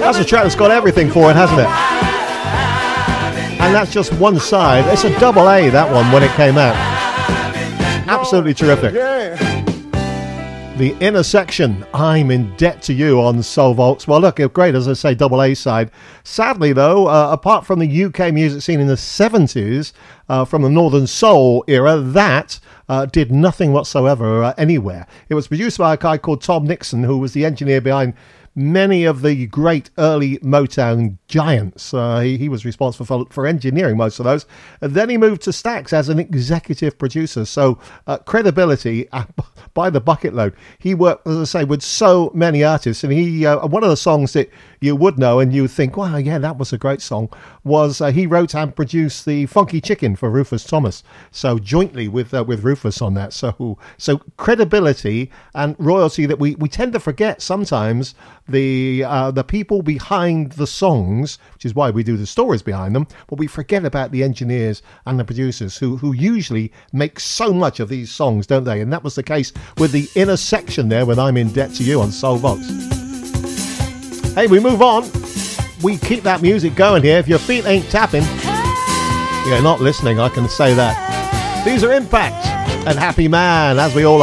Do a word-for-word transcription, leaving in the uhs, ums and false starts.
That's a track that's got everything for it, hasn't it? And that's just one side. It's a double A, that one, when it came out. Absolutely terrific. The Intersection, I'm in Debt to You on Soul Vaults. Well, look, great, as I say, double A side. Sadly, though, uh, apart from the U K music scene in the seventies, uh, from the Northern Soul era, that uh, did nothing whatsoever uh, anywhere. It was produced by a guy called Tom Nixon, who was the engineer behind many of the great early Motown giants. Uh, he, he was responsible for, for engineering most of those. And then he moved to Stax as an executive producer. So uh, credibility uh, by the bucket load. He worked, as I say, with so many artists. And he uh, one of the songs that you would know and you would think, wow, yeah, that was a great song, was uh, he wrote and produced the Funky Chicken for Rufus Thomas. So jointly with uh, with Rufus on that. So so credibility and royalty that we, we tend to forget sometimes. The uh, the people behind the songs, which is why we do the stories behind them, but we forget about the engineers and the producers who, who usually make so much of these songs, don't they? And that was the case with the Intersection there with I'm in Debt to You on Soul Box. Hey, we move on. We keep that music going here. If your feet ain't tapping, you're not listening, I can say that. These are Impact and Happy Man, as we all